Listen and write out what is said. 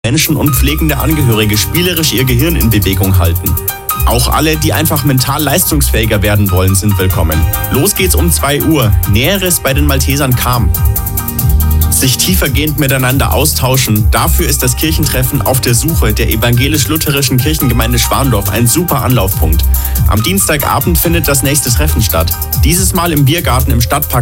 Menschen und pflegende Angehörige spielerisch ihr Gehirn in Bewegung halten. Auch alle, die einfach mental leistungsfähiger werden wollen, sind willkommen. Los geht's um 2 Uhr. Näheres bei den Maltesern Cham. Sich tiefergehend miteinander austauschen, dafür ist das Kirchentreffen auf der Suche der evangelisch-lutherischen Kirchengemeinde Schwandorf ein super Anlaufpunkt. Am Dienstagabend findet das nächste Treffen statt. Dieses Mal im Biergarten im Stadtpark